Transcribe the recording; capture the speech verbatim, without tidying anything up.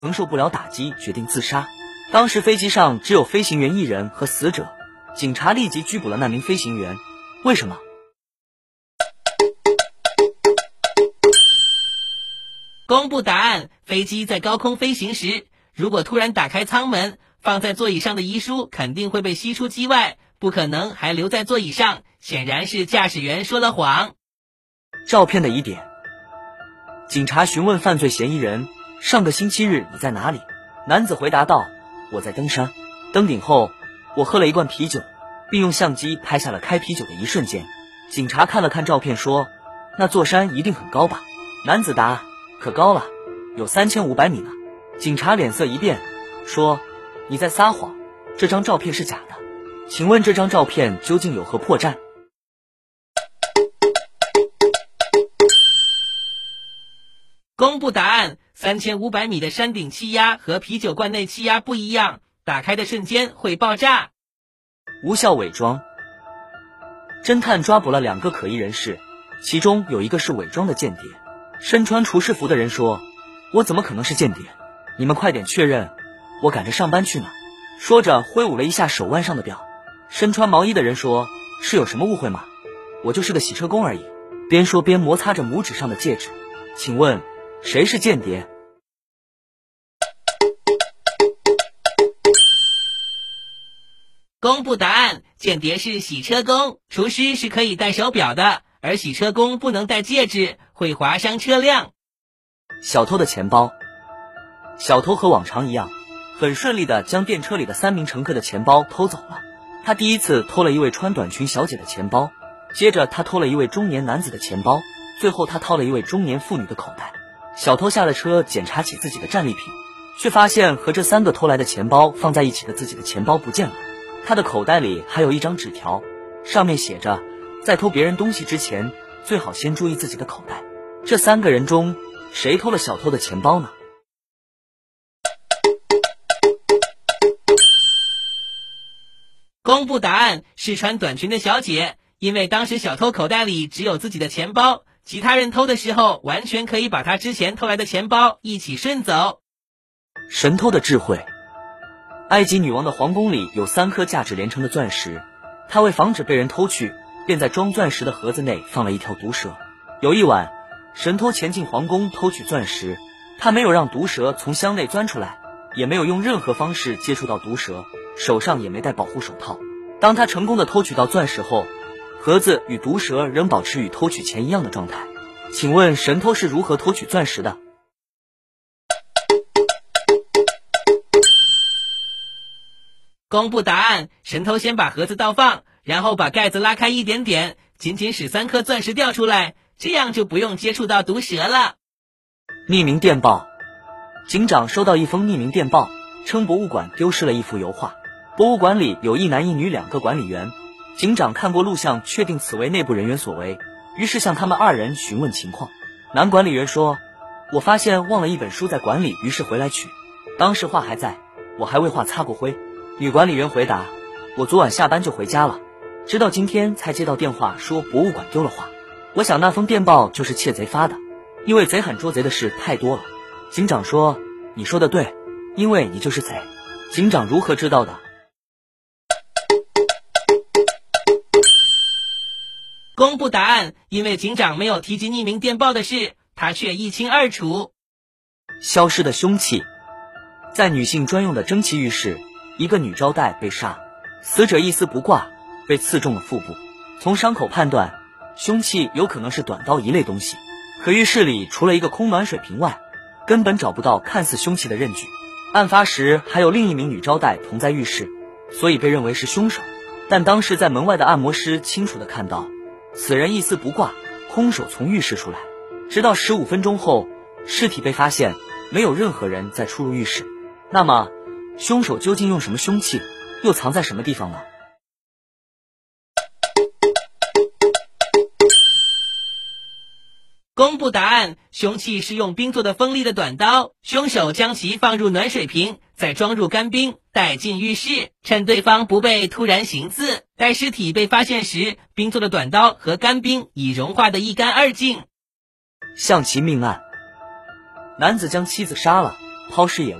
承受不了打击，决定自杀。当时飞机上只有飞行员一人和死者，警察立即拘捕了那名飞行员。为什么？ 公布答案：飞机在高空飞行时，如果突然打开舱门，放在座椅上的遗书肯定会被吸出机外，不可能还留在座椅上，显然是驾驶员说了谎。 照片的疑点。警察询问犯罪嫌疑人，上个星期日你在哪里？男子回答道，我在登山，登顶后我喝了一罐啤酒，并用相机拍下了开啤酒的一瞬间。警察看了看照片说，那座山一定很高吧？男子答，可高了，有三千五百米呢。警察脸色一变，说，你在撒谎，这张照片是假的，请问这张照片究竟有何破绽？ 公布答案：三千五百米的山顶气压和啤酒罐内气压不一样，打开的瞬间会爆炸。 无效伪装。侦探抓捕了两个可疑人士，其中有一个是伪装的间谍。身穿厨师服的人说，我怎么可能是间谍？你们快点确认，我赶着上班去呢。说着挥舞了一下手腕上的表。身穿毛衣的人说，是有什么误会吗？我就是个洗车工而已。边说边摩擦着拇指上的戒指。请问谁是间谍？ 公布答案：间谍是洗车工，厨师是可以戴手表的，而洗车工不能戴戒指，会划伤车辆。 小偷的钱包。小偷和往常一样，很顺利地将电车里的三名乘客的钱包偷走了。他第一次偷了一位穿短裙小姐的钱包，接着他偷了一位中年男子的钱包，最后他掏了一位中年妇女的口袋。小偷下了车，检查起自己的战利品，却发现和这三个偷来的钱包放在一起的自己的钱包不见了。他的口袋里还有一张纸条，上面写着，在偷别人东西之前，最好先注意自己的口袋。这三个人中，谁偷了小偷的钱包呢？ 公布答案：是穿短裙的小姐，因为当时小偷口袋里只有自己的钱包，其他人偷的时候完全可以把他之前偷来的钱包一起顺走。 神偷的智慧。埃及女王的皇宫里有三颗价值连城的钻石，她为防止被人偷去，便在装钻石的盒子内放了一条毒蛇。有一晚，神偷潜进皇宫偷取钻石，他没有让毒蛇从箱内钻出来，也没有用任何方式接触到毒蛇，手上也没戴保护手套。当他成功的偷取到钻石后，盒子与毒蛇仍保持与偷取前一样的状态。请问神偷是如何偷取钻石的？ 公布答案：神偷先把盒子倒放，然后把盖子拉开一点点，仅仅使三颗钻石掉出来，这样就不用接触到毒蛇了。 匿名电报。警长收到一封匿名电报，称博物馆丢失了一幅油画。博物馆里有一男一女两个管理员，警长看过录像，确定此为内部人员所为，于是向他们二人询问情况。男管理员说，我发现忘了一本书在馆里，于是回来取，当时画还在，我还为画擦过灰。女管理员回答，我昨晚下班就回家了，直到今天才接到电话说博物馆丢了画。我想那封电报就是窃贼发的，因为贼喊捉贼的事太多了。警长说，你说的对，因为你就是贼。警长如何知道的？ 公布答案：因为警长没有提及匿名电报的事，他却一清二楚。 消失的凶器。在女性专用的蒸汽浴室，一个女招待被杀，死者一丝不挂，被刺中了腹部。从伤口判断，凶器有可能是短刀一类东西。可浴室里除了一个空暖水瓶外，根本找不到看似凶器的刃具。案发时还有另一名女招待同在浴室，所以被认为是凶手。但当时在门外的按摩师清楚地看到，此人一丝不挂，空手从浴室出来。直到十五分钟后，尸体被发现，没有任何人再出入浴室。那么凶手究竟用什么凶器，又藏在什么地方呢？ 公布答案：凶器是用冰做的锋利的短刀，凶手将其放入暖水瓶，再装入干冰，带进浴室，趁对方不备突然行刺。待尸体被发现时，冰做的短刀和干冰已融化得一干二净。 象棋命案。男子将妻子杀了， 抛尸野外。